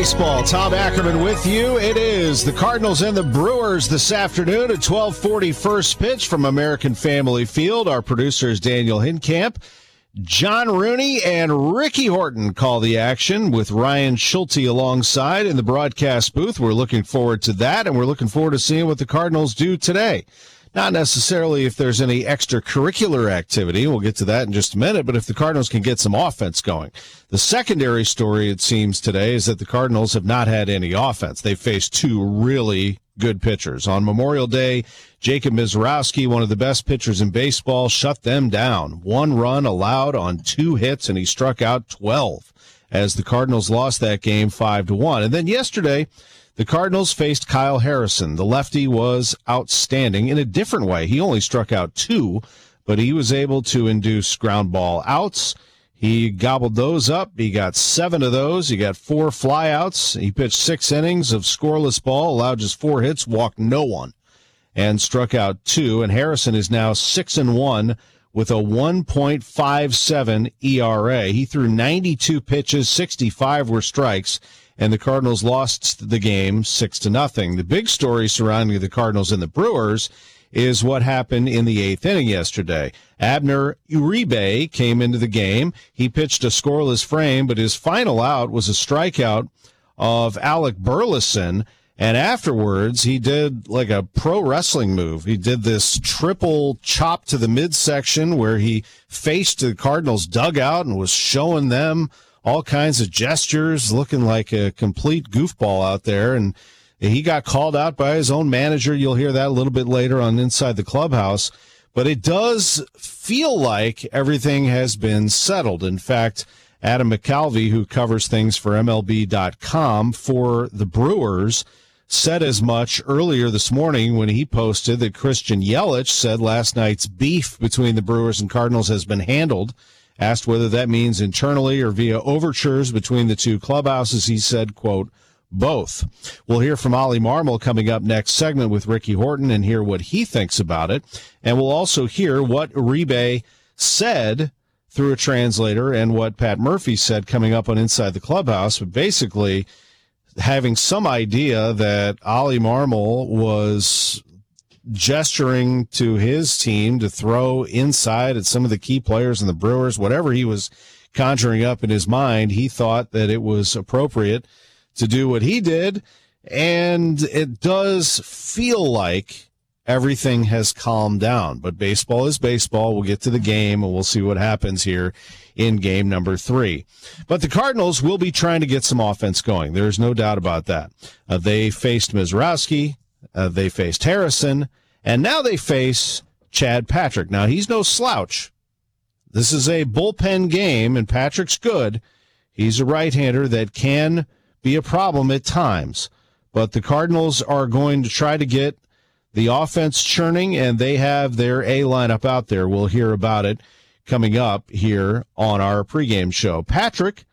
Baseball. Tom Ackerman with you. It is the Cardinals and the Brewers this afternoon at 12:40 first pitch from American Family Field. Our producer is Daniel Hinkamp. John Rooney and Ricky Horton call the action with Ryan Schulte alongside in the broadcast booth. We're looking forward to that, and we're looking forward to seeing what the Cardinals do today. Not necessarily if there's any extracurricular activity. We'll get to that in just a minute, but if the Cardinals can get some offense going. The secondary story, it seems, today is that the Cardinals have not had any offense. They faced two really good pitchers. On Memorial Day, Jacob Misiorowski, one of the best pitchers in baseball, shut them down. 1 run allowed on 2 hits, and he struck out 12 as the Cardinals lost that game 5-1. And then yesterday, the Cardinals faced Kyle Harrison. The lefty was outstanding in a different way. He only struck out 2, but he was able to induce ground ball outs. He gobbled those up. He got 7 of those. He got 4 flyouts. He pitched 6 innings of scoreless ball, allowed just 4 hits, walked no one, and struck out 2. And Harrison is now 6-1 with a 1.57 ERA. He threw 92 pitches, 65 were strikes, and the Cardinals lost the game 6-0. The big story surrounding the Cardinals and the Brewers is what happened in the 8th inning yesterday. Abner Uribe came into the game. He pitched a scoreless frame, but his final out was a strikeout of Alec Burleson, and afterwards he did like a pro wrestling move. He did this triple chop to the midsection where he faced the Cardinals dugout and was showing them all kinds of gestures, looking like a complete goofball out there. And he got called out by his own manager. You'll hear that a little bit later on Inside the Clubhouse. But it does feel like everything has been settled. In fact, Adam McCalvey, who covers things for MLB.com for the Brewers, said as much earlier this morning when he posted that Christian Yelich said last night's beef between the Brewers and Cardinals has been handled. Asked whether that means internally or via overtures between the two clubhouses, he said, quote, both. We'll hear from Ollie Marmol coming up next segment with Ricky Horton and hear what he thinks about it. And we'll also hear what Uribe said through a translator and what Pat Murphy said coming up on Inside the Clubhouse. But basically having some idea that Ollie Marmol was gesturing to his team to throw inside at some of the key players in the Brewers, whatever he was conjuring up in his mind, he thought that it was appropriate to do what he did. And it does feel like everything has calmed down, but baseball is baseball. We'll get to the game and we'll see what happens here in game number 3. But the Cardinals will be trying to get some offense going. There's no doubt about that. They faced Misiorowski. They faced Harrison, and now they face Chad Patrick. Now, he's no slouch. This is a bullpen game, and Patrick's good. He's a right-hander that can be a problem at times. But the Cardinals are going to try to get the offense churning, and they have their A lineup out there. We'll hear about it coming up here on our pregame show. Patrick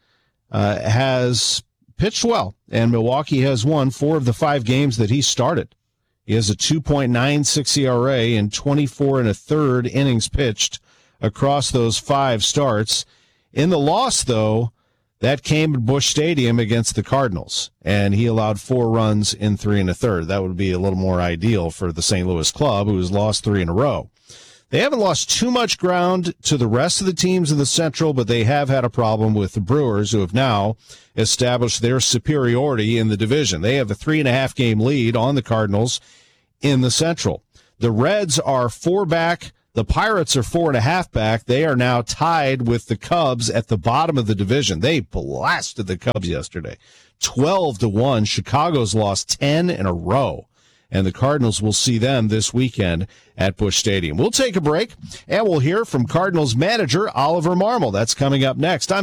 has pitched well, and Milwaukee has won 4 of the 5 games that he started. He has a 2.96 ERA in 24 1/3 innings pitched across those 5 starts. In the loss, though, that came at Busch Stadium against the Cardinals, and he allowed 4 runs in 3 1/3. That would be a little more ideal for the St. Louis club, who has lost 3 in a row. They haven't lost too much ground to the rest of the teams in the Central, but they have had a problem with the Brewers, who have now established their superiority in the division. They have a 3.5 game lead on the Cardinals in the Central. The Reds are 4 back. The Pirates are 4.5 back. They are now tied with the Cubs at the bottom of the division. They blasted the Cubs yesterday, 12-1. Chicago's lost 10 in a row, and the Cardinals will see them this weekend at Busch Stadium. We'll take a break, and we'll hear from Cardinals manager Oliver Marmol. That's coming up next.